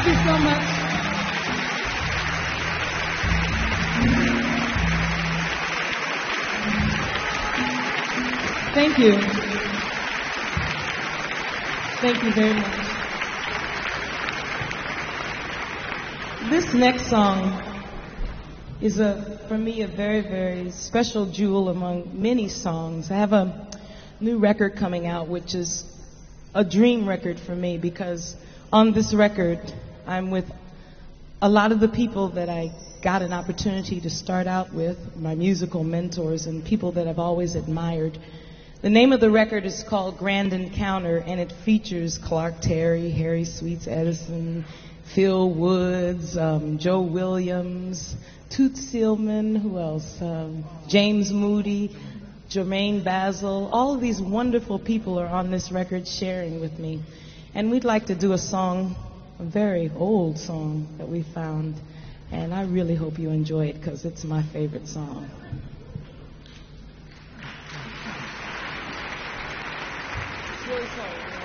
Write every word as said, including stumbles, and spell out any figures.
Thank you so much. Thank you. Thank you very much. This next song is, a, for me, a very, very special jewel among many songs. I have a new record coming out, which is a dream record for me, because on this record, I'm with a lot of the people that I got an opportunity to start out with, my musical mentors and people that I've always admired. The name of the record is called Grand Encounter, and it features Clark Terry, Harry Sweets Edison, Phil Woods, um, Joe Williams, Toots Seelman, who else? Um, James Moody, Jermaine Basil. All of these wonderful people are on this record sharing with me. And we'd like to do a song, a very old song that we found. And I really hope you enjoy it, because it's my favorite song. It's really sorry.